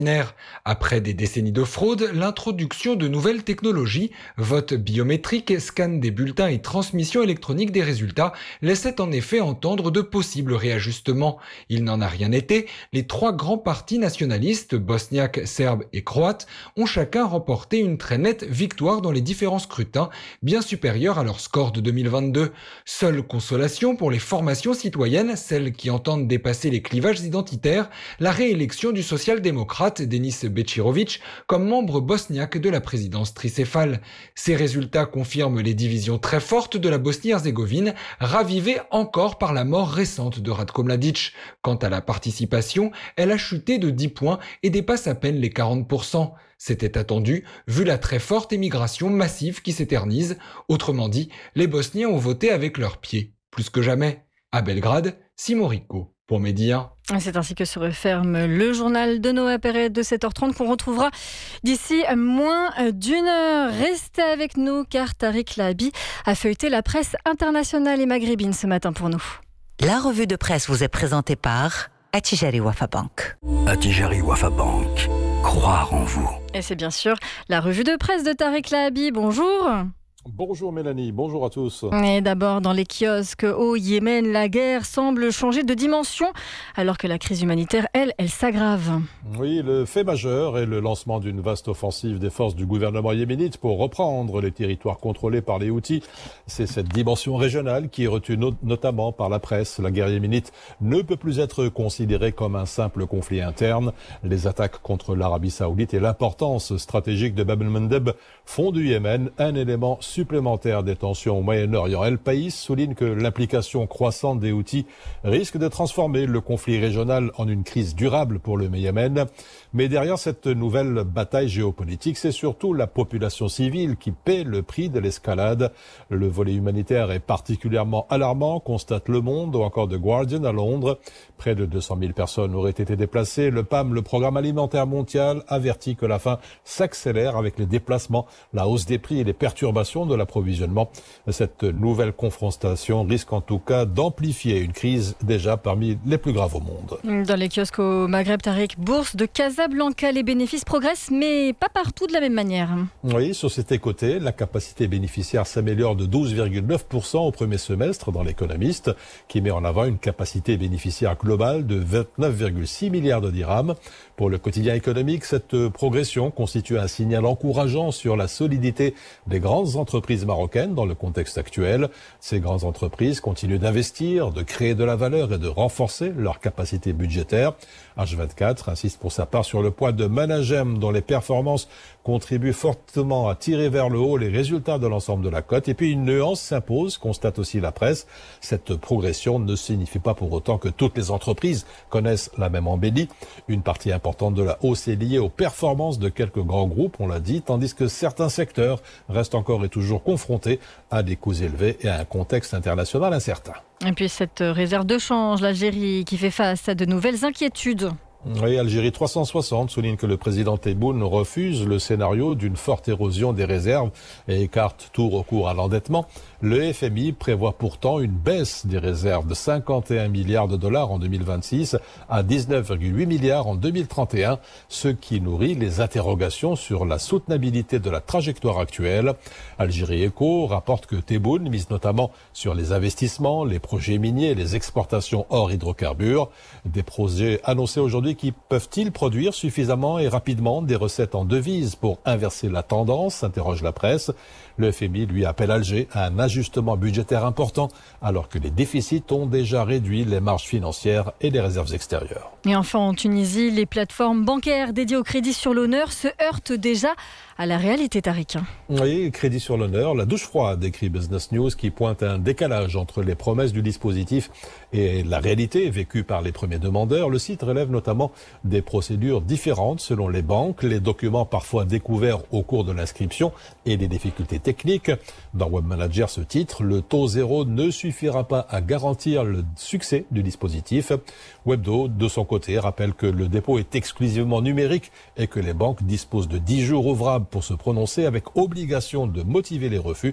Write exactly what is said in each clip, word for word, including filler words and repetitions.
Après des décennies de fraude, l'introduction de nouvelles technologies, vote biométrique, scan des bulletins et transmission électronique des résultats laissaient en effet entendre de possibles réajustements. Il n'en a rien été. Les trois grands partis nationalistes, bosniaques, serbes et croates, ont chacun remporté une très nette victoire dans les différents scrutins, bien supérieure à leur score de deux mille vingt-deux. Seule consolation pour les formations citoyennes, celles qui entendent dépasser les clivages identitaires, la réélection du social-démocrate Denis Bečirović comme membre bosniaque de la présidence tricéphale. Ces résultats confirment les divisions très fortes de la Bosnie-Herzégovine, ravivées encore par la mort récente de Ratko Mladić. Quant à la participation, elle a chuté de dix points et dépasse à peine les quarante pour cent. C'était attendu, vu la très forte émigration massive qui s'éternise. Autrement dit, les Bosniens ont voté avec leurs pieds, plus que jamais. À Belgrade, Simon Rico pour Média. C'est ainsi que se referme le journal de Noah Perret de sept heures trente qu'on retrouvera d'ici moins d'une heure. Restez avec nous car Tariq Lahabi a feuilleté la presse internationale et maghrébine ce matin pour nous. La revue de presse vous est présentée par Attijari Wafa Bank. Attijari Wafa Bank. Croire en vous. Et c'est bien sûr la revue de presse de Tariq Lahabi. Bonjour. Bonjour Mélanie, bonjour à tous. Et d'abord dans les kiosques au Yémen, la guerre semble changer de dimension alors que la crise humanitaire, elle, elle s'aggrave. Oui, le fait majeur est le lancement d'une vaste offensive des forces du gouvernement yéménite pour reprendre les territoires contrôlés par les Houthis. C'est cette dimension régionale qui est retenue not- notamment par la presse. La guerre yéménite ne peut plus être considérée comme un simple conflit interne. Les attaques contre l'Arabie Saoudite et l'importance stratégique de Bab el-Mandeb font du Yémen un élément supplémentaire des tensions au Moyen-Orient. El País souligne que l'implication croissante des Houthis risque de transformer le conflit régional en une crise durable pour le Yémen. Mais derrière cette nouvelle bataille géopolitique, c'est surtout la population civile qui paie le prix de l'escalade. Le volet humanitaire est particulièrement alarmant, constate Le Monde ou encore The Guardian à Londres. Près de deux cent mille personnes auraient été déplacées. Le P A M, le Programme alimentaire mondial, avertit que la faim s'accélère avec les déplacements, la hausse des prix et les perturbations de l'approvisionnement. Cette nouvelle confrontation risque en tout cas d'amplifier une crise déjà parmi les plus graves au monde. Dans les kiosques au Maghreb, Tariq, bourse de Casablanca, les bénéfices progressent, mais pas partout de la même manière. Oui, société cotée, la capacité bénéficiaire s'améliore de douze virgule neuf pour cent au premier semestre dans l'Économiste, qui met en avant une capacité bénéficiaire globale de vingt-neuf virgule six milliards de dirhams. Pour le quotidien économique, cette progression constitue un signal encourageant sur la solidité des grandes entreprises marocaines dans le contexte actuel. Ces grandes entreprises continuent d'investir, de créer de la valeur et de renforcer leur capacité budgétaire. H vingt-quatre insiste pour sa part sur le poids de Managem dont les performances contribuent fortement à tirer vers le haut les résultats de l'ensemble de la cote. Et puis une nuance s'impose, constate aussi la presse. Cette progression ne signifie pas pour autant que toutes les entreprises connaissent la même embellie. Une partie importante de la hausse est liée aux performances de quelques grands groupes, on l'a dit, tandis que certains secteurs restent encore et toujours confrontés à des coûts élevés et à un contexte international incertain. Et puis cette réserve de change, l'Algérie qui fait face à de nouvelles inquiétudes. Oui, Algérie trois cent soixante souligne que le président Tebboune refuse le scénario d'une forte érosion des réserves et écarte tout recours à l'endettement. Le F M I prévoit pourtant une baisse des réserves de cinquante et un milliards de dollars en deux mille vingt-six à dix-neuf virgule huit milliards en deux mille trente et un, ce qui nourrit les interrogations sur la soutenabilité de la trajectoire actuelle. Algérie Echo rapporte que Tebboune mise notamment sur les investissements, les projets miniers et les exportations hors hydrocarbures. Des projets annoncés aujourd'hui qui peuvent-ils produire suffisamment et rapidement des recettes en devises pour inverser la tendance, s'interroge la presse. Le F M I lui appelle Alger à un ajustement budgétaire important alors que les déficits ont déjà réduit les marges financières et les réserves extérieures. Et enfin en Tunisie, les plateformes bancaires dédiées au crédit sur l'honneur se heurtent déjà à la réalité, Tariq. Oui, crédit sur l'honneur, la douche froide, écrit Business News, qui pointe un décalage entre les promesses du dispositif et la réalité vécue par les premiers demandeurs. Le site relève notamment des procédures différentes selon les banques, les documents parfois découverts au cours de l'inscription et les difficultés techniques. Dans Webmanager, ce titre, le taux zéro ne suffira pas à garantir le succès du dispositif. Webdo, de son côté, rappelle que le dépôt est exclusivement numérique et que les banques disposent de dix jours ouvrables pour se prononcer avec obligation de motiver les refus.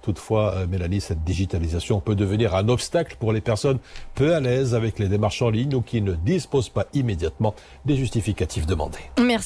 Toutefois, Mélanie, cette digitalisation peut devenir un obstacle pour les personnes peu à l'aise avec les démarches en ligne ou qui ne disposent pas immédiatement des justificatifs demandés. Merci.